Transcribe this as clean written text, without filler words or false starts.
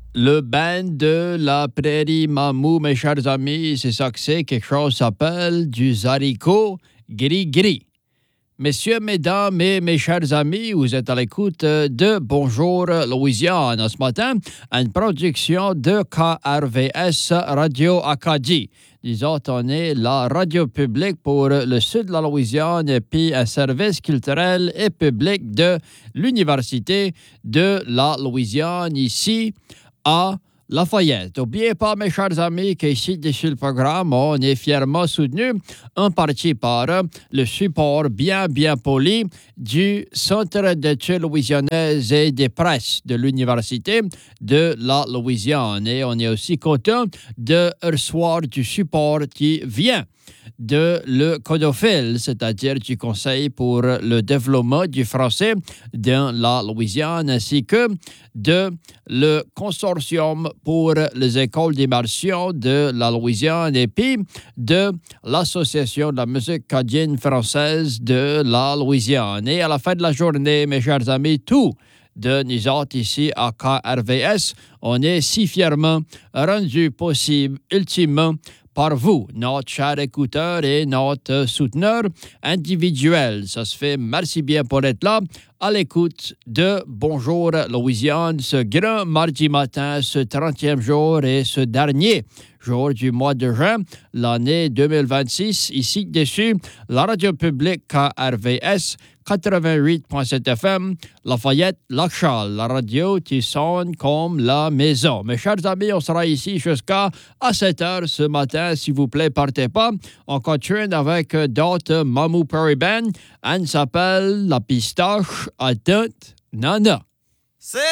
Le band de la Prairie Mamou, mes chers amis, c'est ça que c'est. Quelque chose s'appelle du haricot gris-gris. Messieurs, mesdames et mes chers amis, vous êtes à l'écoute de Bonjour Louisiane. Ce matin, une production de KRVS Radio Acadie. Disons, on est la radio publique pour le sud de la Louisiane et puis un service culturel et public de l'Université de la Louisiane ici à Lafayette. N'oubliez pas, mes chers amis, qu'ici, dessus le programme, on est fièrement soutenu en partie par le support bien poli du Centre d'études louisianaises et des presses de l'Université de la Louisiane. Et on est aussi content de recevoir du support qui vient de le Codophile, c'est-à-dire du Conseil pour le développement du français dans la Louisiane, ainsi que de le Consortium pour les écoles d'immersion de la Louisiane et puis de l'Association de la musique acadienne française de la Louisiane. Et à la fin de la journée, mes chers amis, tout de nous autres ici à KRVS, on est si fièrement rendu possible ultimement par vous, notre cher écouteur et notre souteneur individuel. Ça se fait. Merci bien pour être là, à l'écoute de Bonjour Louisiane, ce grand mardi matin, ce 30e jour et ce dernier jour du mois de juin, l'année 2026. Ici, dessus, la radio publique KRVS, 88.7 FM, Lafayette, Lac-Charles, la radio qui sonne comme la maison. Mes chers amis, on sera ici jusqu'à 7 heures ce matin. S'il vous plaît, partez pas. On continue avec d'autres Mamou Prairie Band. Elle s'appelle La Pistache à Tante Nana.